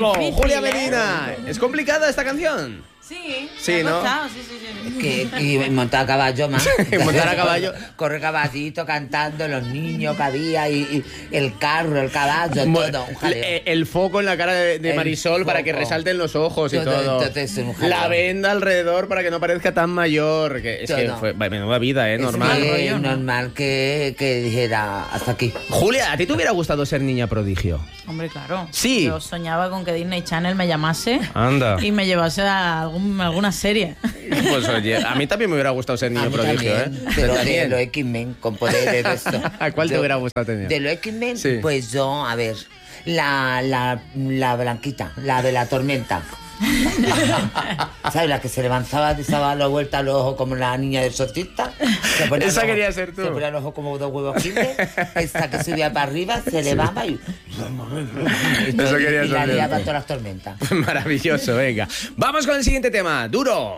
Con difícil, Julia Medina. ¿Es complicada esta canción? Sí, Sí, me ha ¿no? costado, sí. Y montar a caballo más. Montar a caballo. Corre caballito cantando, los niños que había, y el carro, el caballo, todo. Un jaleo. El foco en la cara de El Marisol para que foco. resalten los ojos y todo. Entonces, un jaleo. La venda alrededor para que no parezca tan mayor. Es que Todo. fue menuda vida, normal. Es que rollo, ¿no? normal que dijera hasta aquí. Julia, ¿a ti te hubiera gustado ser niña prodigio? Hombre, claro. Sí. Yo soñaba con que Disney Channel me llamase Anda. y me llevase a alguna serie. Pues oye, a mí también me hubiera gustado ser niño A mí prodigio, también, ¿eh? pero También. de los X-Men, con poderes de esto. ¿A cuál te hubiera gustado tener? De los X-Men, Sí. pues yo, a ver, la blanquita, la de la tormenta. ¿Sabes? La que se levantaba, se daba la vuelta a los ojos como la niña del exorcista. Esa quería ser tú. Se ponía los ojos como dos huevos Kinder. Esta que subía para arriba, se elevaba y... Eso quería y la ser liaba tú. todas las tormentas. Maravilloso, venga. Vamos con el siguiente tema. Duro.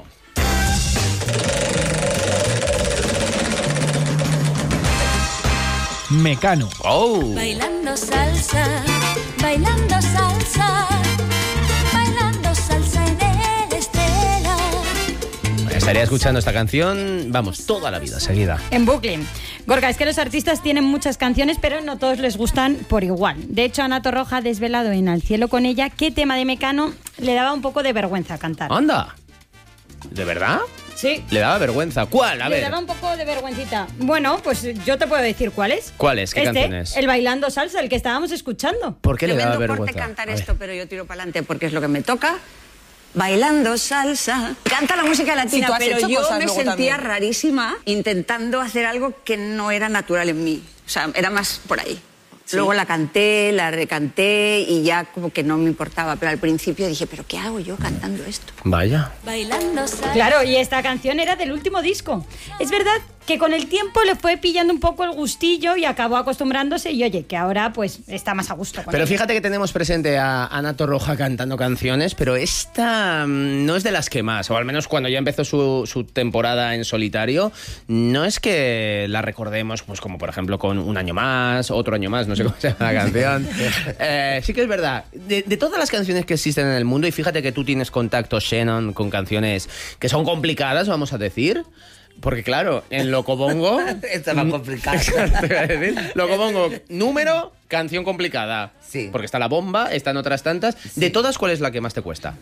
Mecano. Oh. Bailando salsa, bailando salsa, bailando salsa en el Estela. Estaría escuchando esta canción, vamos, toda la vida seguida. En bucle. Gorka, es que los artistas tienen muchas canciones, pero no todos les gustan por igual. De hecho, Ana Torroja ha desvelado en Al cielo con ella qué tema de Mecano le daba un poco de vergüenza cantar. Anda. ¿De verdad? Sí. Le daba vergüenza. ¿Cuál? A Le ver. daba un poco de vergüencita. Bueno, pues yo te puedo decir cuál es. ¿Cuál es? ¿Qué canción es? El Bailando Salsa, el que estábamos escuchando. ¿Por qué le daba Tremendo corte vergüenza? cantar A ver. esto, pero yo tiro para adelante porque es lo que me toca. Bailando salsa. Canta la música latina, Sí, tú has pero hecho yo cosas me luego sentía también. rarísima intentando hacer algo que no era natural en mí. O sea, era más por ahí. Luego la canté, la recanté y ya como que no me importaba. Pero al principio dije, ¿pero qué hago yo cantando esto? Vaya. Bailando salsa. Claro, y esta canción era del último disco. Es verdad que con el tiempo le fue pillando un poco el gustillo y acabó acostumbrándose y oye, que ahora pues está más a gusto con Pero ella. fíjate que tenemos presente a Ana Torroja cantando canciones, pero esta no es de las que más, o al menos cuando ya empezó su temporada en solitario, no es que la recordemos, pues como por ejemplo con Un año más, Otro año más, no sé cómo se llama la canción. Sí que es verdad, de todas las canciones que existen en el mundo, y fíjate que tú tienes contacto, Shannon, con canciones que son complicadas, vamos a decir. Porque claro, en Locobongo... Está más complicado. Te voy a decir, Locobongo, número, canción complicada. Sí. Porque está La Bomba, están otras tantas. De todas, ¿cuál es la que más te cuesta?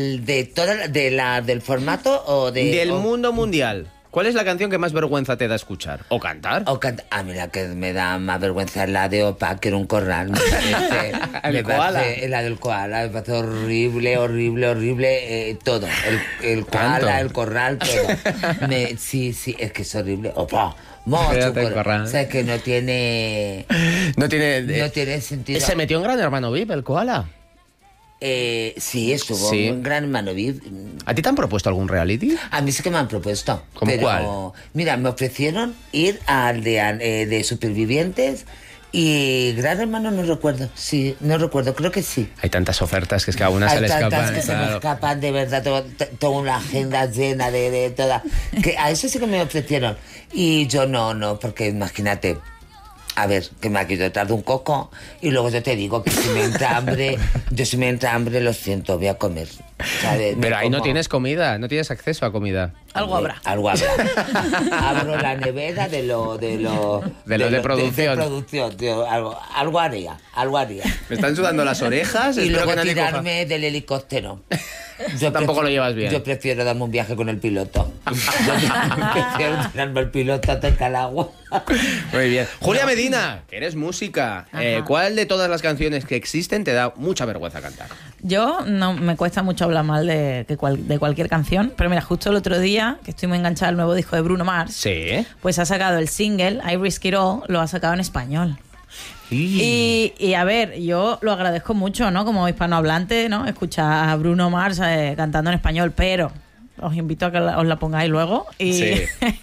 ¿Del formato o de...? Del o- mundo mundial. ¿Cuál es la canción que más vergüenza te da escuchar? ¿O cantar? A mí la que me da más vergüenza es la de Opa, que era un corral. Me parece, El koala. La del koala, me parece horrible, todo. El koala, ¿Tanto? el corral, todo. Sí, es que es horrible. Opa, Fíjate, el corral. O sea, que no tiene No tiene... sentido. ¿Se metió en Gran Hermano VIP, el koala? Sí, estuvo Sí. un gran hermano VIP. ¿A ti te han propuesto algún reality? A mí sí que me han propuesto. ¿Cómo pero, cuál? Mira, me ofrecieron ir al de Supervivientes y Gran Hermano no recuerdo. Sí, no recuerdo, creo que sí. Hay tantas ofertas que es que a una se Hay le tantas escapan. que se me claro. escapan, de verdad, tengo una agenda llena de toda. Que a eso sí que me ofrecieron. Y yo no, porque imagínate. A ver, que me ha querido detrás de un coco y luego yo te digo que si me entra hambre, lo siento, voy a comer. ¿sabes? Pero Me ahí no como. tienes comida, no tienes acceso a comida. Algo habrá. Algo habrá. Abro la nevera de producción. De producción, tío. Algo haría. Me están sudando las orejas. Y espero luego que nadie coja- tirarme del helicóptero. Tampoco lo llevas bien. Yo prefiero darme un viaje con el piloto. Yo prefiero tirarme el piloto hasta el agua. Muy bien. Julia Medina, que eres música. ¿Cuál de todas las canciones que existen te da mucha vergüenza cantar? Yo no me cuesta mucho hablar mal de cualquier canción, pero mira, justo el otro día, que estoy muy enganchada al nuevo disco de Bruno Mars, Sí. pues ha sacado el single I Risk It All, lo ha sacado en español. Y a ver, yo lo agradezco mucho, ¿no? Como hispanohablante, ¿no? Escuchar a Bruno Mars cantando en español, pero os invito a que os la pongáis luego. Y Sí.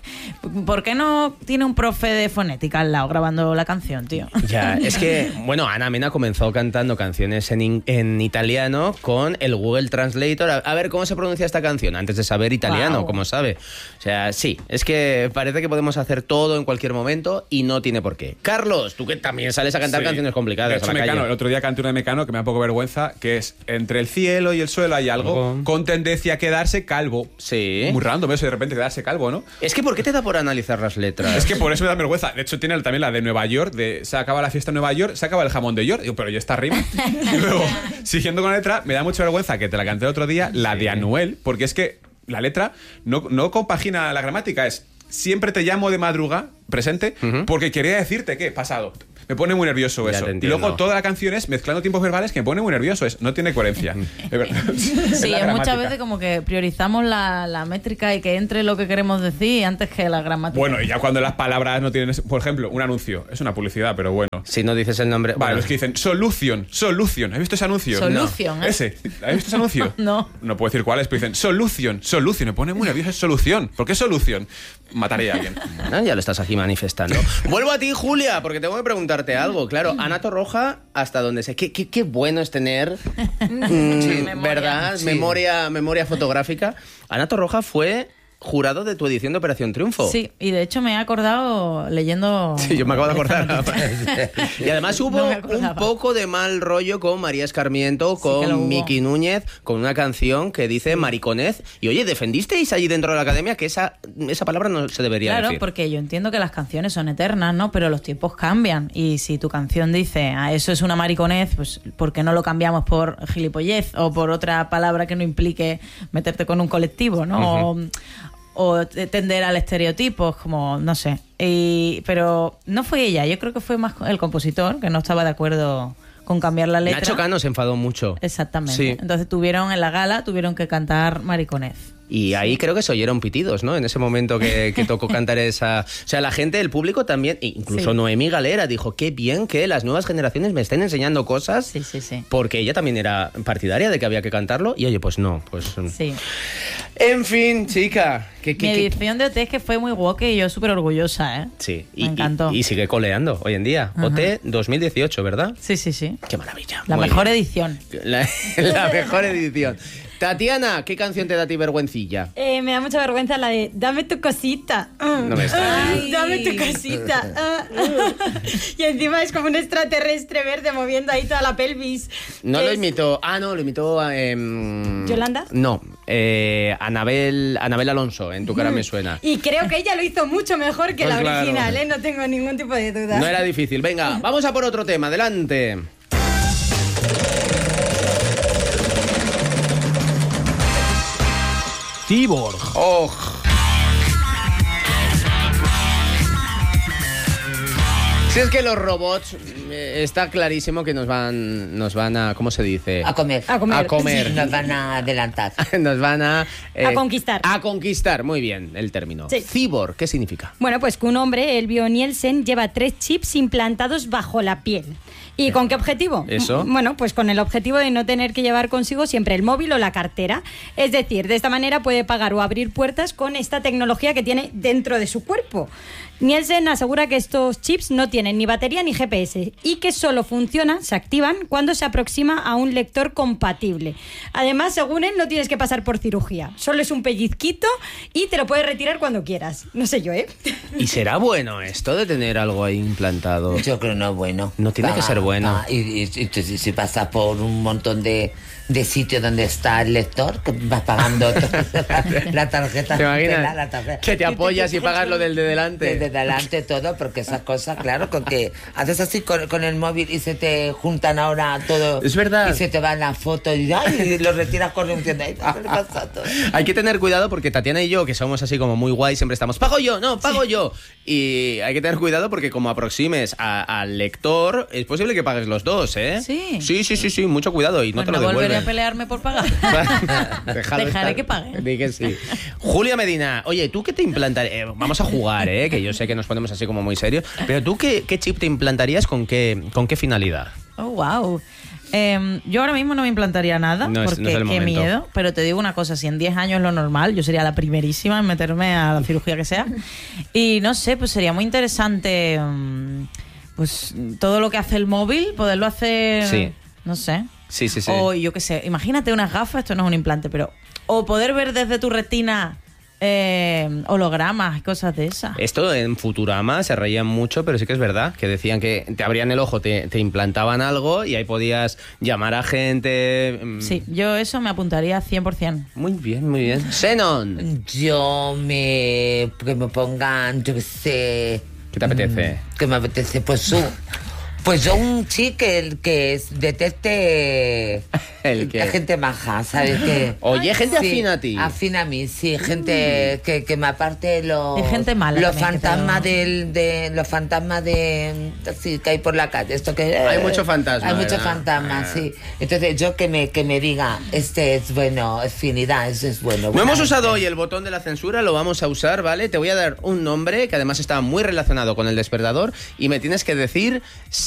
¿por qué no tiene un profe de fonética al lado grabando la canción, tío? Ya, es que, bueno, Ana Mena comenzó cantando canciones en italiano con el Google Translator. A ver cómo se pronuncia esta canción antes de saber italiano, Wow. como sabe. O sea, sí, es que parece que podemos hacer todo en cualquier momento y no tiene por qué. Carlos, tú que también sales a cantar Sí. canciones De complicadas hecho, a la Mecano, calle. el otro día canté una de Mecano que me da un poco vergüenza, que es entre el cielo y el suelo hay algo Algo. con tendencia a quedarse calvo. Sí. Muy random eso de repente quedarse calvo, ¿no? Es que ¿por qué te da por analizar las letras? Es que por eso me da vergüenza. De hecho, tiene también la de Nueva York, de se acaba la fiesta en Nueva York, se acaba el jamón de York. Digo, pero ya está arriba. Y luego, siguiendo con la letra, me da mucha vergüenza que te la canté el otro día, la de Anuel, porque es que la letra no compagina la gramática, es siempre te llamo de madruga, presente, porque quería decirte que pasado. Me pone muy nervioso Ya eso. te Y entiendo. luego toda la canción es mezclando tiempos verbales que me pone muy nervioso. No tiene coherencia. Es verdad. Sí, Es la muchas gramática. veces como que priorizamos la métrica y que entre lo que queremos decir antes que la gramática. Bueno, y ya cuando las palabras no tienen... Por ejemplo, un anuncio. Es una publicidad, pero bueno. Si no dices el nombre... Vale, bueno. los que dicen Solution. ¿Has visto ese anuncio? Solution, No. ¿eh? Ese. ¿Has visto ese anuncio? No. No puedo decir cuál es, pero dicen Solution. Me pone muy nervioso, es solución. ¿Por qué solución? Mataré a alguien. Ah, ya lo estás aquí manifestando. Vuelvo a ti, Julia, porque tengo que preguntarte algo. Claro, Ana Torroja, hasta donde sé. Qué bueno es tener, Memoria. ¿verdad? Sí. Memoria fotográfica. Ana Torroja fue jurado de tu edición de Operación Triunfo. Sí, y de hecho me he acordado leyendo... Sí, yo me acabo de esta acordar. noticia. Y además No hubo me acordaba. un poco de mal rollo con María Escarmiento, que lo con hubo. Miki Núñez, con una canción que dice mariconez. Y oye, ¿defendisteis allí dentro de la academia que esa palabra no se debería Claro, decir? porque yo entiendo que las canciones son eternas, ¿no? Pero los tiempos cambian. Y si tu canción dice, eso es una mariconez, pues ¿por qué no lo cambiamos por gilipollez o por otra palabra que no implique meterte con un colectivo, ¿no? O tender al estereotipo, como, no sé. Pero no fue ella, yo creo que fue más el compositor, que no estaba de acuerdo con cambiar la letra. Nacho Cano se enfadó mucho. Exactamente. Sí. Entonces en la gala tuvieron que cantar mariconez. Y ahí creo que se oyeron pitidos, ¿no? En ese momento que tocó cantar esa... O sea, la gente, el público también, incluso Sí. Noemí Galera dijo, qué bien que las nuevas generaciones me estén enseñando cosas. Sí, sí, sí. Porque ella también era partidaria de que había que cantarlo. Y oye, pues no, pues... Sí. En fin, chica. Mi edición de OT es que fue muy woke y yo súper orgullosa, ¿eh? Sí, Me encantó. Y sigue coleando hoy en día. Ajá. OT 2018, ¿verdad? Sí, sí, sí. Qué maravilla. La Muy mejor bien. edición. La mejor edición. Tatiana, ¿qué canción te da a ti vergüencilla? Me da mucha vergüenza la de dame tu cosita. No me extraña. Ay, dame tu cosita. Y encima es como un extraterrestre verde moviendo ahí toda la pelvis. No Que lo es- imitó. Ah, no, lo imitó. ¿Yolanda? No, Anabel Alonso, En tu cara me suena. Y creo que ella lo hizo mucho mejor que Pues la claro. original, ¿eh? No tengo ningún tipo de duda. No era difícil. Venga, vamos a por otro tema. Adelante. Cyborg. Oh. Si es que los robots está clarísimo que nos van a, ¿cómo se dice? A comer. A comer. A comer. Nos van a adelantar. Nos van a A conquistar. A conquistar, muy bien el término. Sí. Cyborg, ¿qué significa? Bueno, pues que un hombre, Elvio Nielsen, lleva 3 chips implantados bajo la piel. ¿Y con qué objetivo? ¿Eso? Bueno, pues con el objetivo de no tener que llevar consigo siempre el móvil o la cartera. Es decir, de esta manera puede pagar o abrir puertas con esta tecnología que tiene dentro de su cuerpo. Nielsen asegura que estos chips no tienen ni batería ni GPS y que solo funcionan, se activan, cuando se aproxima a un lector compatible. Además, según él, no tienes que pasar por cirugía. Solo es un pellizquito y te lo puedes retirar cuando quieras. No sé yo, ¿eh? ¿Y será bueno esto de tener algo ahí implantado? Yo creo no es bueno. No tiene que ser bueno. Y si pasas por un montón de sitios donde está el lector, que vas pagando la tarjeta. ¿Te imaginas? La tarjeta. Que te apoyas y pagas lo del de delante. Desde delante todo, porque esas cosas, claro, con que haces así con el móvil y se te juntan ahora todo. Es verdad. Y se te van las fotos y lo retiras corriendo. Ay, ¿qué le pasa a todo? Hay que tener cuidado porque Tatiana y yo, que somos así como muy guay, siempre estamos, pago yo, no, pago yo. Y hay que tener cuidado porque como aproximes al lector, es posible que pagues los dos, ¿eh? Sí. Sí, mucho cuidado y no Pues te no lo volveré devuelven. a pelearme por pagar. Déjalo Dejaré estar. que pague. Di que sí. Julia Medina, oye, ¿tú qué te implantarías? Vamos a jugar, que yo sé que nos ponemos así como muy serios, pero ¿tú qué chip te implantarías con qué finalidad? Oh, wow. Yo ahora mismo no me implantaría nada, No es- porque no es el qué momento. miedo, pero te digo una cosa, si en 10 años es lo normal, yo sería la primerísima en meterme a la cirugía que sea. Y no sé, pues sería muy interesante pues todo lo que hace el móvil, poderlo hacer, Sí. no sé. Sí. O yo qué sé, imagínate unas gafas, esto no es un implante, pero... O poder ver desde tu retina hologramas y cosas de esas. Esto en Futurama se reían mucho, pero sí que es verdad, que decían que te abrían el ojo, te implantaban algo y ahí podías llamar a gente. Sí, yo eso me apuntaría 100%. Muy bien, muy bien. Xenon, Que me pongan, yo qué sé, ¿qué te apetece? que me apetece, pues yo un chico que detecte ¿El qué? la gente maja, ¿sabes qué? Oye, gente Sí, afín a ti. Afín a mí, sí, gente que me aparte los Hay gente mala los también, que fantasmas te los fantasmas de sí, que hay por la calle, esto que Hay mucho fantasma, hay muchos ¿verdad? fantasmas, sí. Entonces yo que me diga, este es bueno, afinidad, ese es bueno. No buena hemos usado gente. hoy el botón de la censura, lo vamos a usar, ¿vale? Te voy a dar un nombre que además está muy relacionado con el despertador y me tienes que decir